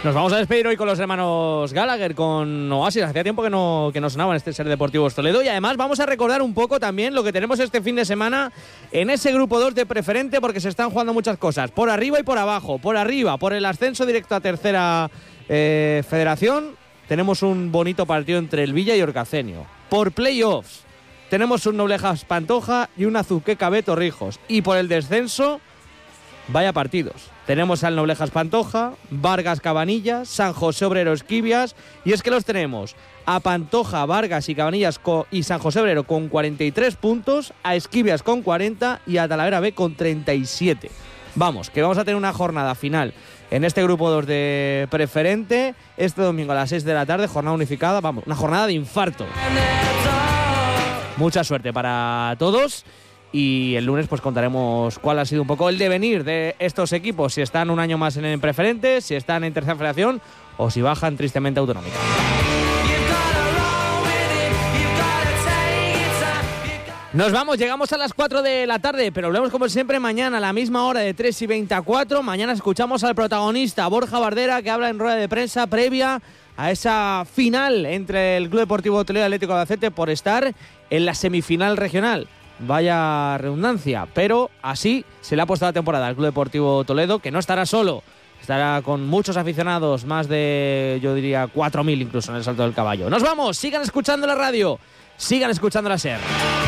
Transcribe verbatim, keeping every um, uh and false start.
Nos vamos a despedir hoy con los hermanos Gallagher, con Oasis. Hacía tiempo que no, que no sonaban este Ser Deportivos Toledo. Y además vamos a recordar un poco también lo que tenemos este fin de semana en ese grupo dos de preferente, porque se están jugando muchas cosas. Por arriba y por abajo. Por arriba, por el ascenso directo a tercera eh, federación, tenemos un bonito partido entre el Villa y Orcacenio. Por playoffs, tenemos un Noblejas Pantoja y un Azuqueca B Torrijos. Y por el descenso, vaya partidos. Tenemos al Noblejas Pantoja, Vargas Cabanillas, San José Obrero Esquivias, y es que los tenemos a Pantoja, Vargas y Cabanillas co- y San José Obrero con cuarenta y tres puntos, a Esquivias con cuarenta y a Talavera B con treinta y siete. Vamos, que vamos a tener una jornada final en este grupo dos de preferente este domingo a las seis de la tarde, jornada unificada, vamos, una jornada de infarto. Mucha suerte para todos. Y el lunes pues contaremos cuál ha sido un poco el devenir de estos equipos, si están un año más en el preferente, si están en tercera federación o si bajan tristemente a autonómica. Nos vamos, llegamos a las cuatro de la tarde, pero volvemos como siempre mañana a la misma hora de tres y veinticuatro. Mañana escuchamos al protagonista, Borja Bardera, que habla en rueda de prensa previa a esa final entre el Club Deportivo Toledo y Atlético de Albacete por estar en la semifinal regional. Vaya redundancia, pero así se le ha puesto la temporada al Club Deportivo Toledo, que no estará solo, estará con muchos aficionados, más de, yo diría, cuatro mil incluso en el Salto del Caballo. Nos vamos, sigan escuchando la radio, sigan escuchando la SER.